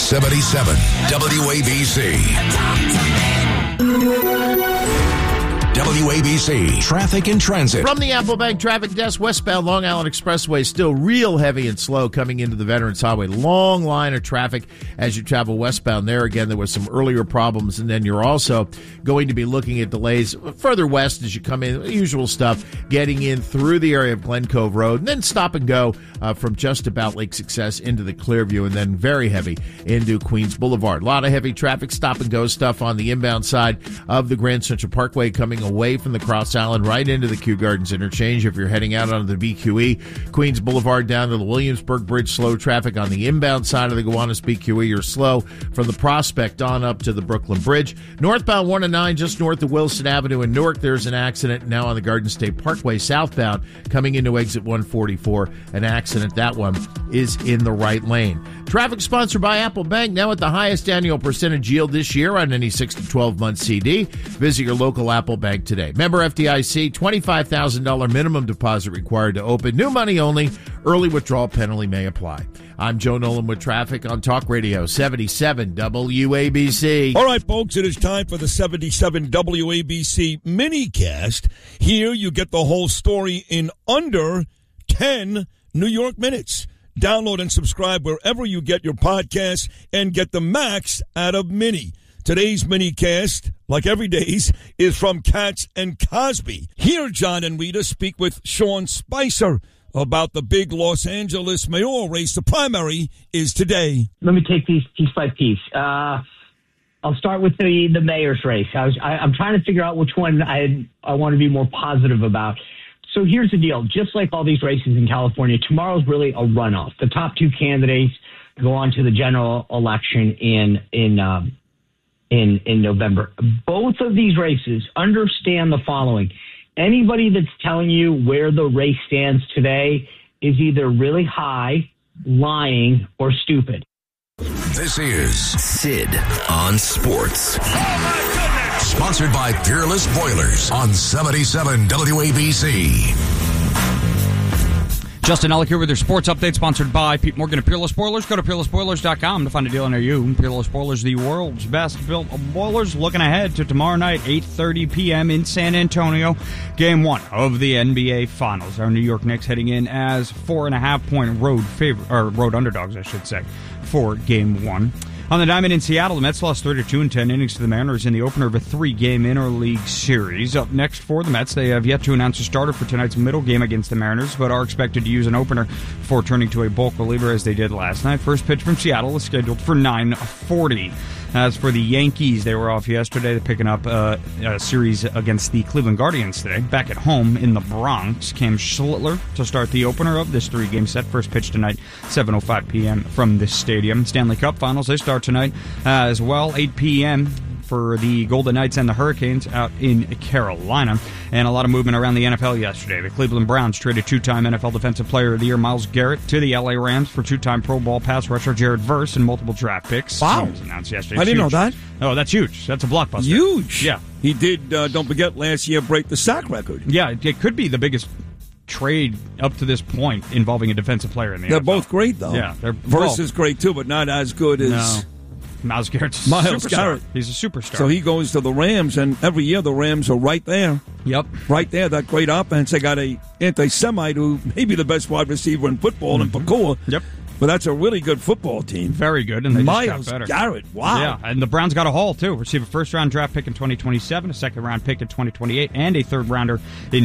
77 WABC Traffic and Transit. From the Apple Bank Traffic Desk, westbound Long Island Expressway still real heavy and slow coming into the Veterans Highway. Long line of traffic as you travel westbound there. Again, there was some earlier problems, and then you're also going to be looking at delays further west as you come in. Usual stuff, getting in through the area of Glen Cove Road, and then stop and go from just about Lake Success into the Clearview, and then very heavy into Queens Boulevard. A lot of heavy traffic, stop and go stuff on the inbound side of the Grand Central Parkway coming away from the Cross Island right into the Kew Gardens interchange. If you're heading out onto the BQE, Queens Boulevard down to the Williamsburg Bridge, slow traffic on the inbound side of the Gowanus BQE. You're slow from the Prospect on up to the Brooklyn Bridge. Northbound 1 and 9, just north of Wilson Avenue in Newark, there's an accident now on the Garden State Parkway southbound coming into exit 144. An accident, that one is in the right lane. Traffic sponsored by Apple Bank, now at the highest annual percentage yield this year on any 6 to 12-month CD. Visit your local Apple Bank today. Member FDIC, $25,000 minimum deposit required to open. New money only. Early withdrawal penalty may apply. I'm Joe Nolan with traffic on Talk Radio 77 WABC. All right, folks, it is time for the 77 WABC minicast. Here you get the whole story in under 10 New York minutes. Download and subscribe wherever you get your podcasts and get the max out of Mini. Today's minicast, like every day's, is from Katz and Cosby. Here, John and Rita speak with Sean Spicer about the big Los Angeles mayoral race. The primary is today. Let me take these piece by piece. I'll start with the mayor's race. I'm trying to figure out which one I want to be more positive about. So here's the deal. Just like all these races in California, tomorrow's really a runoff. The top two candidates go on to the general election in November. Both of these races, understand the following. Anybody that's telling you where the race stands today is either really high, lying, or stupid. This is Sid on Sports. Oh, my goodness! Sponsored by Peerless Boilers on 77 WABC. Justin Ellick here with your sports update, sponsored by Pete Morgan of Peerless Boilers. Go to peerlessboilers.com to find a deal near you. Peerless Boilers, the world's best built boilers. Looking ahead to tomorrow night, 8:30 p.m. in San Antonio. Game 1 of the NBA Finals. Our New York Knicks heading in as 4.5-point road underdogs, I should say, for Game 1. On the diamond in Seattle, the Mets lost 32 in 10 innings to the Mariners in the opener of a 3-game interleague series. Up next for the Mets, they have yet to announce a starter for tonight's middle game against the Mariners, but are expected to use an opener before turning to a bulk reliever as they did last night. First pitch from Seattle is scheduled for 9:40. As for the Yankees, they were off yesterday. They're picking up a series against the Cleveland Guardians today. Back at home in the Bronx, Cam Schlittler to start the opener of this 3-game set. First pitch tonight, 7:05 p.m. from this stadium. Stanley Cup Finals, they start tonight as well, 8 p.m. for the Golden Knights and the Hurricanes out in Carolina. And a lot of movement around the NFL yesterday. The Cleveland Browns traded 2-time NFL Defensive Player of the Year Myles Garrett to the LA Rams for 2-time Pro Bowl pass rusher Jared Verse and multiple draft picks. Wow. It was announced yesterday. I didn't know that. Oh, that's huge. That's a blockbuster. Huge. Yeah. He did, don't forget, last year break the sack record. Yeah, it could be the biggest trade up to this point involving a defensive player in the NFL. They're both great, though. Yeah. Verse is great, too, but not as good as... No. Myles Garrett's a Myles superstar. Garrett. He's a superstar. So he goes to the Rams, and every year the Rams are right there. Yep. Right there, that great offense. They got a anti-Semite who may be the best wide receiver in football in Pakua. Yep. But that's a really good football team. Very good, and they Myles just got better. Garrett, wow. Yeah, and the Browns got a haul, too. Receive a first-round draft pick in 2027, a second-round pick in 2028, and a third-rounder in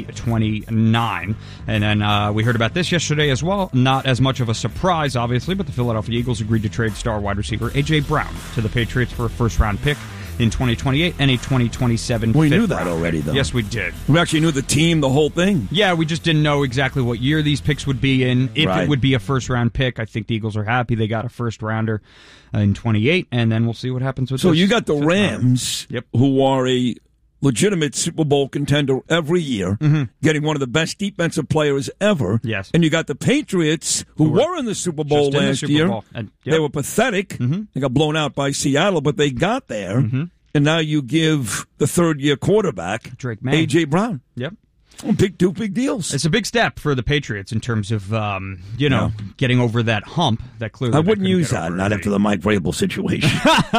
2029. And then we heard about this yesterday as well. Not as much of a surprise, obviously, but the Philadelphia Eagles agreed to trade star wide receiver A.J. Brown to the Patriots for a first-round pick in 2028 and a 2027 We fifth knew that round already, pick. though. Yes, we did. We actually knew the team, the whole thing. Yeah, we just didn't know exactly what year these picks would be in. If Right. it would be a first-round pick, I think the Eagles are happy they got a first-rounder in 28, and then we'll see what happens with So this you got the fifth rounder. Rams, Yep. who are a legitimate Super Bowl contender every year, getting one of the best defensive players ever. Yes. And you got the Patriots, who were in the Super Bowl just in the last Super year. Bowl. And, yep. They were pathetic. They got blown out by Seattle, but they got there. And now you give the third-year quarterback, Drake May. A.J. Brown. Yep. Two big deals. It's a big step for the Patriots in terms of, getting over that hump that clearly. I wouldn't use that, not after the Mike Vrabel situation.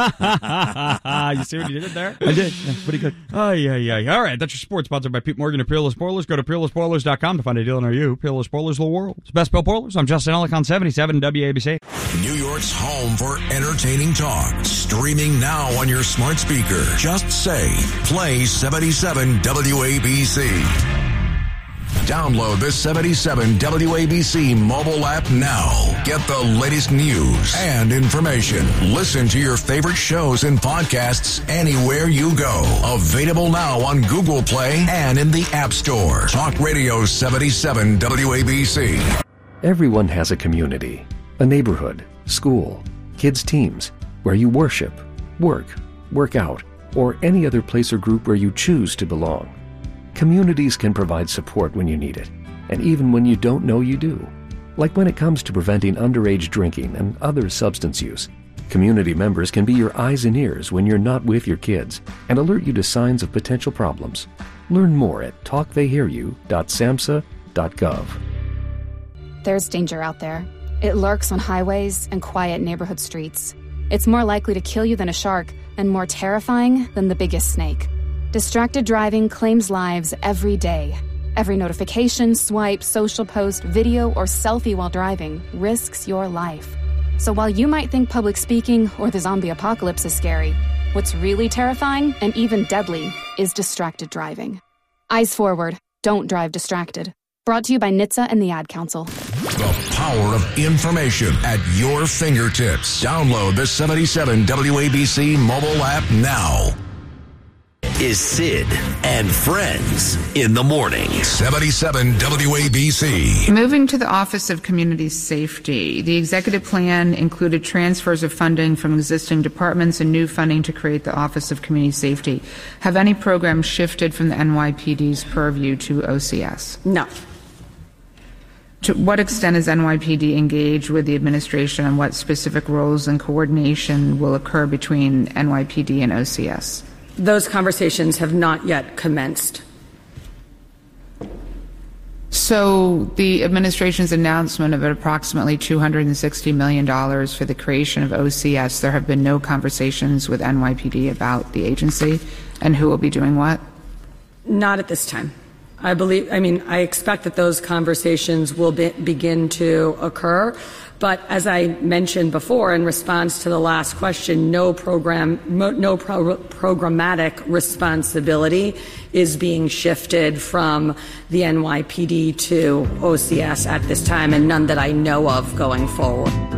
You see what you did there? I did. Yeah, pretty good. Oh, yeah. All right, that's your sports, sponsored by Pete Morgan and Peerless Spoilers. Go to PeerlessSpoilers.com to find a deal near you. Peerless Spoilers, the world's best Bill Spoilers. I'm Justin Ellick on 77 WABC. New York's home for entertaining talk. Streaming now on your smart speaker. Just say, play 77 WABC. Download the 77 WABC mobile app now. Get the latest news and information. Listen to your favorite shows and podcasts anywhere you go. Available now on Google Play and in the App Store. Talk Radio 77 WABC. Everyone has a community, a neighborhood, school, kids' teams, where you worship, work out, or any other place or group where you choose to belong. Communities can provide support when you need it, and even when you don't know you do. Like when it comes to preventing underage drinking and other substance use. Community members can be your eyes and ears when you're not with your kids and alert you to signs of potential problems. Learn more at talktheyhearyou.samhsa.gov. There's danger out there. It lurks on highways and quiet neighborhood streets. It's more likely to kill you than a shark and more terrifying than the biggest snake. Distracted driving claims lives every day. Every notification, swipe, social post, video, or selfie while driving risks your life. So while you might think public speaking or the zombie apocalypse is scary, what's really terrifying and even deadly is distracted driving. Eyes forward. Don't drive distracted. Brought to you by NHTSA and the Ad Council. The power of information at your fingertips. Download the 77 WABC mobile app now. Is Sid and Friends in the morning. 77 WABC. Moving to the Office of Community Safety, the executive plan included transfers of funding from existing departments and new funding to create the Office of Community Safety. Have any programs shifted from the NYPD's purview to OCS? No. To what extent is NYPD engaged with the administration, and what specific roles and coordination will occur between NYPD and OCS? Those conversations have not yet commenced. So the administration's announcement of approximately $260 million for the creation of OCS, there have been no conversations with NYPD about the agency and who will be doing what? Not at this time. I expect that those conversations will begin to occur. But as I mentioned before, in response to the last question, no programmatic responsibility is being shifted from the NYPD to OCS at this time, and none that I know of going forward.